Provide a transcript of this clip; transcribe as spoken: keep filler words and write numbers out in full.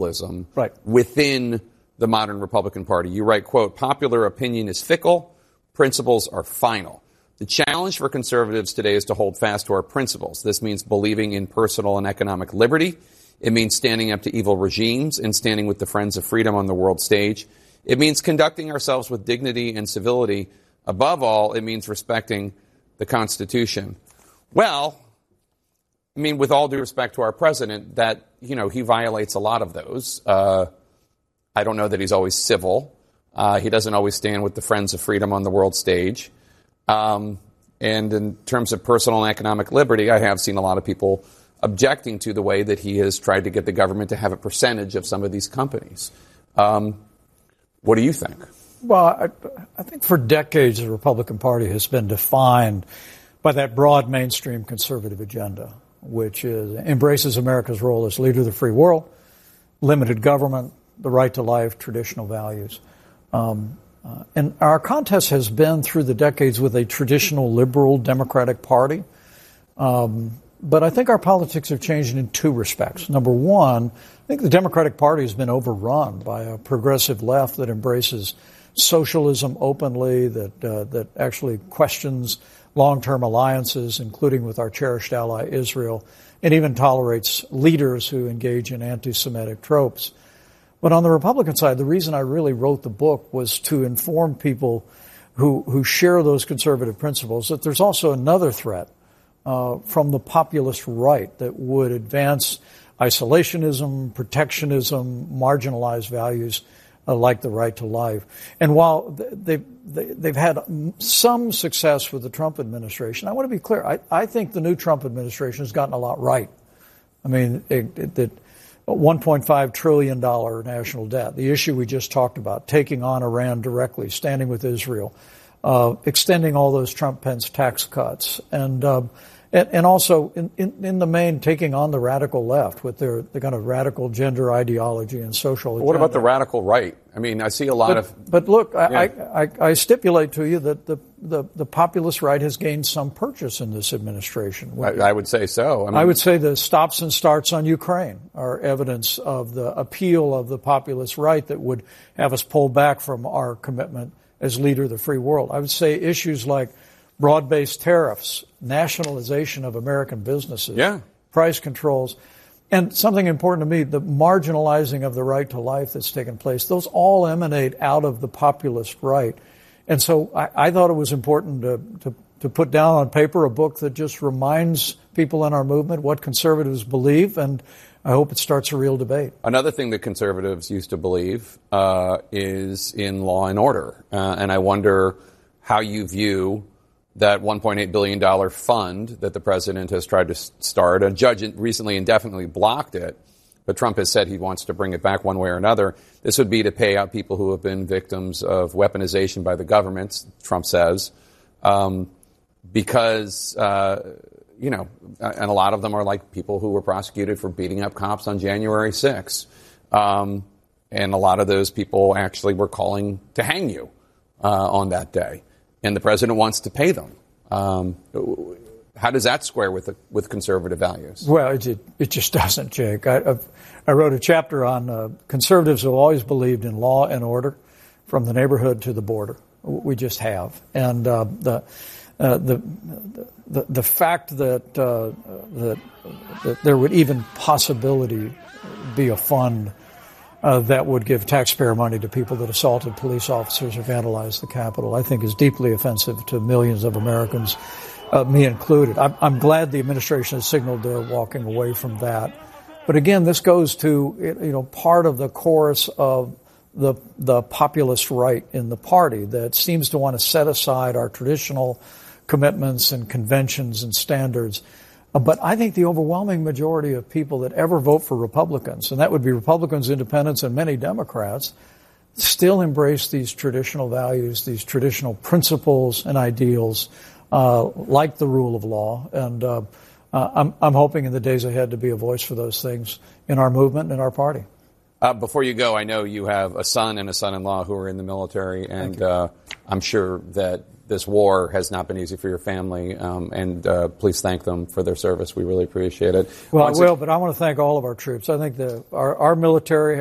right. within the modern Republican Party. You write, quote, popular opinion is fickle, principles are final. The challenge for conservatives today is to hold fast to our principles. This means believing in personal and economic liberty. It means standing up to evil regimes and standing with the friends of freedom on the world stage. It means conducting ourselves with dignity and civility. Above all, it means respecting the Constitution. Well, I mean, with all due respect to our president, that, you know, he violates a lot of those. Uh, I don't know that he's always civil. Uh, he doesn't always stand with the friends of freedom on the world stage. Um, and in terms of personal and economic liberty, I have seen a lot of people objecting to the way that he has tried to get the government to have a percentage of some of these companies. Um, what do you think? Well, I, I think for decades the Republican Party has been defined by that broad mainstream conservative agenda, which is embraces America's role as leader of the free world, limited government, the right to life, traditional values. Um, uh, and our contest has been through the decades with a traditional liberal Democratic Party. Um, but I think our politics have changed in two respects. Number one, I think the Democratic Party has been overrun by a progressive left that embraces socialism openly, that uh, that actually questions long-term alliances, including with our cherished ally Israel, and even tolerates leaders who engage in anti-Semitic tropes. But on the Republican side, the reason I really wrote the book was to inform people who who share those conservative principles that there's also another threat uh, from the populist right that would advance isolationism, protectionism, marginalized values uh, like the right to life. And while they've, they've had some success with the Trump administration, I want to be clear. I, I think the new Trump administration has gotten a lot right. I mean, it, it, it, one point five trillion dollars national debt, the issue we just talked about, taking on Iran directly, standing with Israel, uh, extending all those Trump-Pence tax cuts, and uh, and, and also, in, in, in the main, taking on the radical left with their the kind of radical gender ideology and social agenda. What about the radical right? I mean, I see a lot but, of... But look, yeah. I, I, I stipulate to you that the, the, the populist right has gained some purchase in this administration. I, I would say so. I, mean, I would say the stops and starts on Ukraine are evidence of the appeal of the populist right that would have us pull back from our commitment as leader of the free world. I would say issues like broad-based tariffs, nationalization of American businesses, yeah. price controls, and something important to me, the marginalizing of the right to life that's taken place, those all emanate out of the populist right. And so I, I thought it was important to, to, to put down on paper a book that just reminds people in our movement what conservatives believe, and I hope it starts a real debate. Another thing that conservatives used to believe uh, is in law and order. Uh, and I wonder how you view that one point eight billion dollars fund that the president has tried to start. A judge recently indefinitely blocked it, but Trump has said he wants to bring it back one way or another. This would be to pay out people who have been victims of weaponization by the government, Trump says, um, because, uh, you know, and a lot of them are like people who were prosecuted for beating up cops on January sixth. Um, and a lot of those people actually were calling to hang you uh, on that day. And the president wants to pay them. Um, how does that square with the, with conservative values? Well, it it just doesn't, Jake. I, I wrote a chapter on uh, conservatives who always believed in law and order, from the neighborhood to the border. We just have, and uh, the, uh, the the the fact that uh, that that there would even possibility be a fund Uh, that would give taxpayer money to people that assaulted police officers or vandalized the Capitol, I think is deeply offensive to millions of Americans, uh, me included. I'm, I'm glad the administration has signaled they're walking away from that. But again, this goes to, you know, part of the chorus of the the populist right in the party that seems to want to set aside our traditional commitments and conventions and standards. But I think the overwhelming majority of people that ever vote for Republicans, and that would be Republicans, independents, and many Democrats, still embrace these traditional values, these traditional principles and ideals, uh, like the rule of law. And uh, uh, I'm, I'm hoping in the days ahead to be a voice for those things in our movement and in our party. Uh, before you go, I know you have a son and a son-in-law who are in the military, and uh, I'm sure that this war has not been easy for your family, um, and uh, please thank them for their service. We really appreciate it. Well, Once I will, but I want to thank all of our troops. I think the our, our military